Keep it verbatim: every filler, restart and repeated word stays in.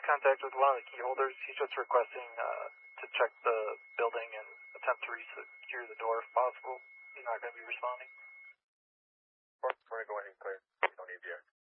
contact with one of the key holders. He's just requesting uh, to check the building and attempt to resecure the door if possible. He's not going to be responding. We're going to go ahead and clear. We don't need the